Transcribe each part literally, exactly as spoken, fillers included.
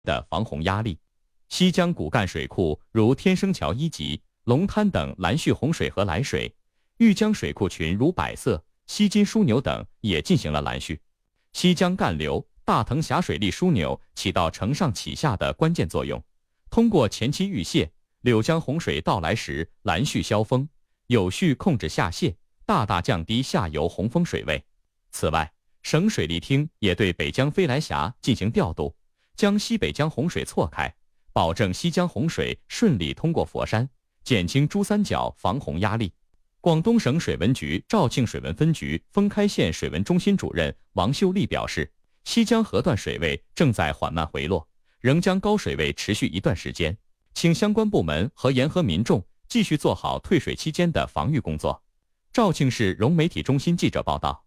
的防洪压力。西江骨干水库如天生桥一级、龙滩等拦蓄洪水和来水，豫江水库群如百色、西津枢纽等也进行了拦蓄。西江干流、大藤峡水利枢纽起到承上启下的关键作用，通过前期预泄，柳江洪水到来时拦蓄消峰，有序控制下泄，大大降低下游洪峰水位。此外，省水利厅也对北江飞来峡进行调度，将西北江洪水错开，保证西江洪水顺利通过佛山，减轻珠三角防洪压力。广东省水文局肇庆水文分局封开县水文中心主任王秀丽表示，西江河段水位正在缓慢回落，仍将高水位持续一段时间，请相关部门和沿河民众继续做好退水期间的防御工作。肇庆市融媒体中心记者报道。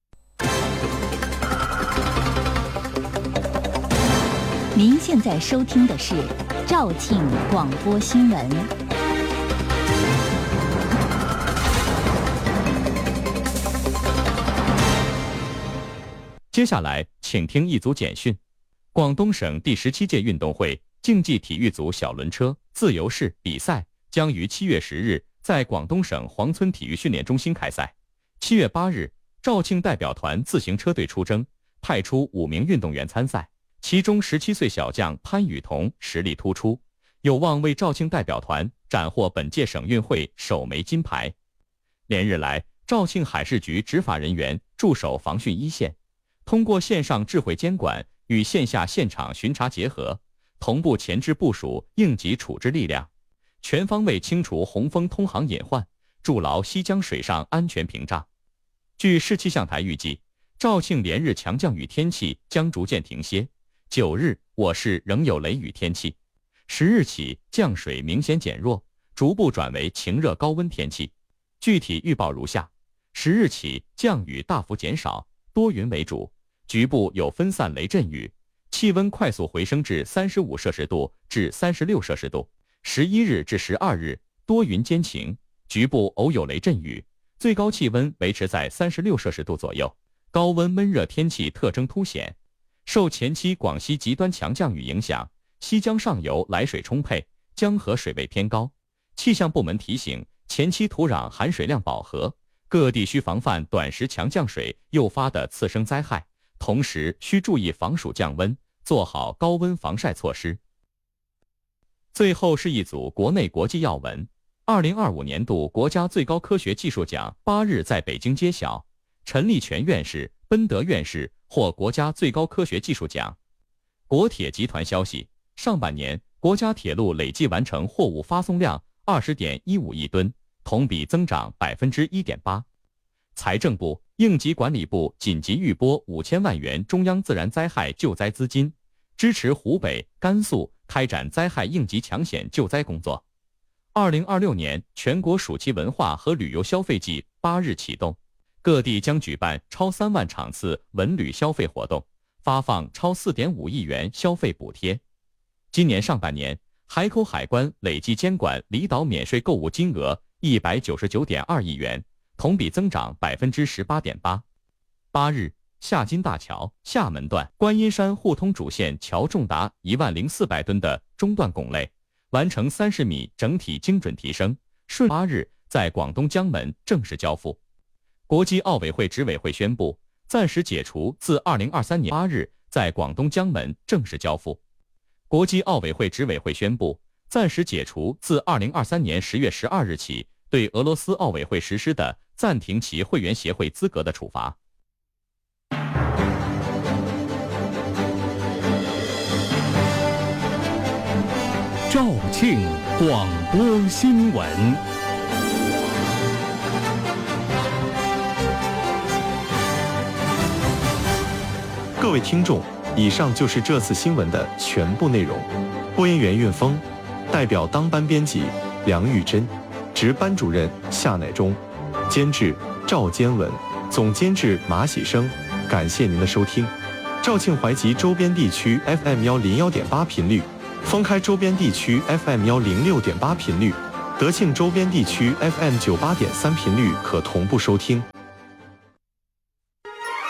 您现在收听的是肇庆广播新闻。 接下来，请听一组简讯。广东省第十七届运动会竞技体育组小轮车自由式比赛将于七月十日在广东省黄村体育训练中心开赛。七月八日，肇庆代表团自行车队出征，派出五名运动员参赛，其中十七岁小将潘雨桐实力突出，有望为肇庆代表团斩获本届省运会首枚金牌。连日来，肇庆海事局执法人员驻守防汛一线，通过线上智慧监管与线下现场巡查结合，同步前置部署应急处置力量，全方位清除洪峰通航隐患，筑牢西江水上安全屏障。据市气象台预计，肇庆连日强降雨天气将逐渐停歇，九日我市仍有雷雨天气，十日起降水明显减弱，逐步转为晴热高温天气。具体预报如下：十日起降雨大幅减少，多云为主，局部有分散雷阵雨，气温快速回升至三十五摄氏度至三十六摄氏度。十一日至十二日多云间晴，局部偶有雷阵雨，最高气温维持在三十六摄氏度左右，高温闷热天气特征凸显。受前期广西极端强降雨影响，西江上游来水充沛，江河水位偏高。气象部门提醒，前期土壤含水量饱和，各地需防范短时强降水诱发的次生灾害，同时需注意防暑降温，做好高温防晒措施。最后是一组国内国际要闻。二零二五年度国家最高科学技术奖八日在北京揭晓，陈立全院士、奔德院士获国家最高科学技术奖。国铁集团消息，上半年国家铁路累计完成货物发送量 二十点一五亿吨，同比增长 百分之一点八。财政部、应急管理部紧急预拨五千万元中央自然灾害救灾资金，支持湖北、甘肃开展灾害应急抢险救灾工作。二零二六年全国暑期文化和旅游消费季八日启动，各地将举办超三万场次文旅消费活动，发放超 四点五亿元消费补贴。今年上半年，海口海关累计监管离岛免税购物金额 一百九十九点二亿元，同比增长 百分之十八点八。八日，夏金大桥厦门段观音山互通主线桥重达一万零四百吨的中段拱类完成三十米整体精准提升，顺八日在广东江门正式交付。国际奥委会执委会宣布，暂时解除自二零二三年八日在广东江门正式交付。国际奥委会执委会宣布，暂时解除自二零二三年十月十二日起对俄罗斯奥委会实施的暂停其会员协会资格的处罚。 肇庆广播新闻。 各位听众，以上就是这次新闻的全部内容。播音员运峰，代表当班编辑梁玉珍，值班主任夏乃忠，监制赵坚文，总监制马喜生。感谢您的收听。肇庆淮吉周边地区 F M 幺零幺点八频率，封开周边地区 F M 幺零六点八频率，德庆周边地区 F M 九八点三频率可同步收听。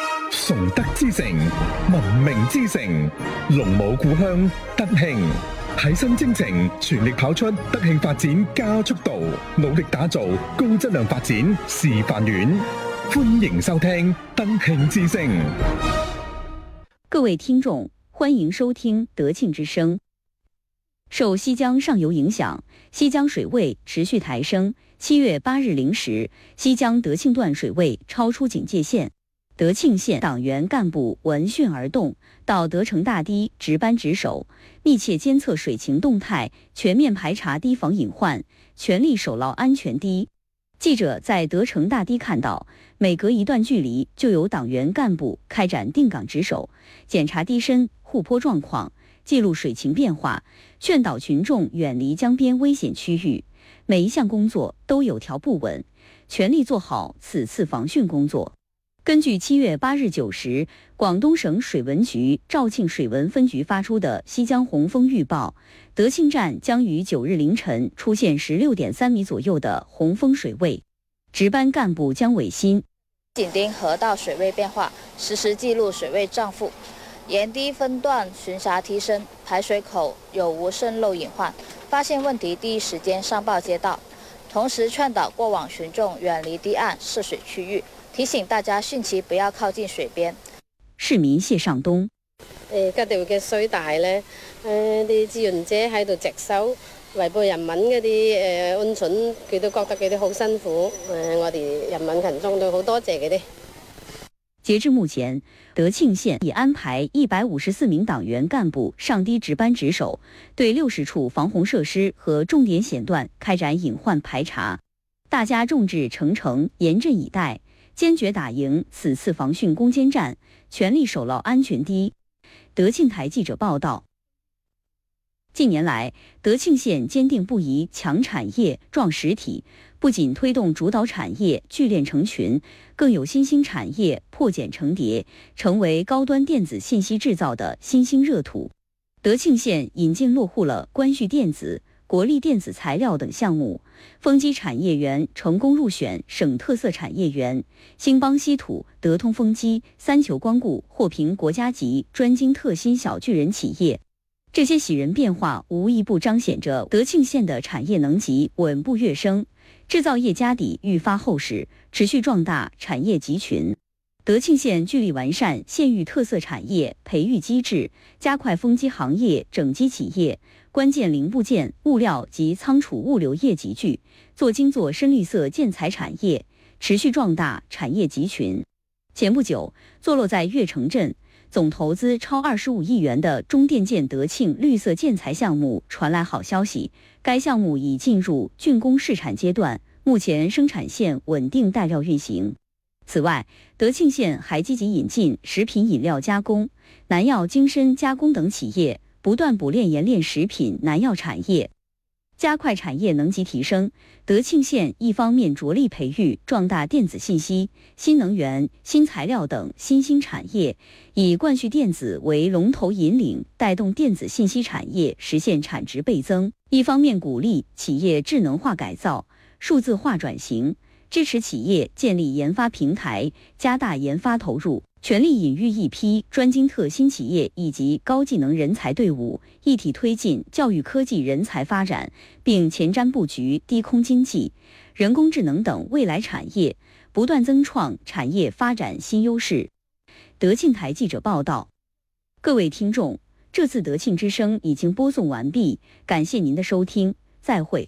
崇德之城，文明之城，龍舞故鄉德慶，齊心征程，全力跑出德慶發展加速度，努力打造高質量發展示範縣。歡迎收聽德慶之聲。 各位聽眾，歡迎收聽德慶之聲。受西江上游影響，西江水位持續抬升。七月八日零時，西江德慶段水位超出警戒線。德慶縣黨員幹部聞訊而動，到德成大堤值班值守，密切監測水情動態，全面排查堤防隱患，全力守牢安全堤。記者在德成大堤看到，每隔一段距離就有黨員幹部開展定崗值守，檢查堤身護坡狀況，記錄水情變化，勸導群眾遠離江邊危險區域。每一項工作都有條不紊，全力做好此次防汛工作。根據七月八日九時，廣東省水文局肇慶水文分局發出的西江洪峰預報，德慶站將於九日凌晨出現十六點三米左右的洪峰水位。值班幹部江偉新緊盯河道水位變化，實時記錄水位漲幅，沿堤分段巡查堤身、排水口有無滲漏隱患，發現問題第一時間上報街道，同時勸導過往群眾遠離堤岸涉水區域，提醒大家汛期不要靠近水邊。 市民謝尚東： 誒，吉條嘅水大咧，誒啲志願者喺度值守，維護人民嗰啲誒安全，佢都覺得佢哋好辛苦。誒，我哋人民群眾都好多謝佢哋。 截至目前，德慶縣已安排一百五十四名黨員幹部上堤值班值守，對六十處防洪設施和重點險段開展隱患排查。大家眾志成城，嚴陣以待，堅決打贏此次防汛攻堅戰，全力守牢安全堤。德慶台記者報道。近年來，德慶縣堅定不移強產業、壯實體，不僅推動主導產業聚鏈成群，更有新興產業破繭成疊，成為高端電子信息製造的新興熱土。德慶縣引進落戶了關旭電子、國立電子材料等項目，豐基產業園成功入選省特色產業園，興邦稀土、德通豐基、三球光固獲評國家級專精特新小巨人企業。這些喜人變化無一不彰顯着德慶縣的產業能級穩步躍升，製造業家底愈發厚實，持續壯大產業集群。德慶縣致力完善縣域特色產業培育機制，加快豐基行業整機企業、關鍵零部件、物料及倉儲物流業集聚，做精做深綠色建材產業，持續壯大產業集群。前不久，坐落在悅城鎮，總投資超二十五億元的中電建德慶綠色建材項目傳來好消息，該項目已進入竣工試產階段，目前生產線穩定帶料運行。此外，德慶縣還積極引進食品飲料加工、南藥精深加工等企業，不斷補練冶煉食品南藥產業，加快產業能級提升。德慶縣一方面着力培育壯大電子信息、新能源、新材料等新興產業，以冠旭電子為龍頭引領，帶動電子信息產業實現產值倍增；一方面鼓勵企業智能化改造、數字化轉型，支持企業建立研發平台，加大研發投入，全力引育一批專精特新企業以及高技能人才隊伍，一體推進教育科技人才發展，並前瞻布局低空經濟、人工智能等未來產業，不斷增創產業發展新優勢。德慶台記者報道。各位聽眾，這次德慶之聲已經播送完畢，感謝您的收聽，再會。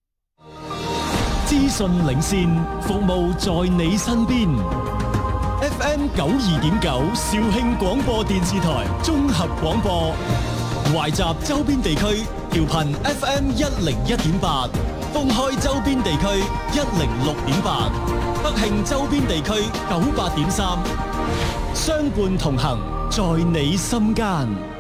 資訊領先，服務在你身邊。F M 九二點九肇慶廣播電視台綜合廣播，懷集周邊地區調頻 F M 一零一點八，封開周邊地區一零六點八，北慶周邊地區九八點三，相伴同行在你心間。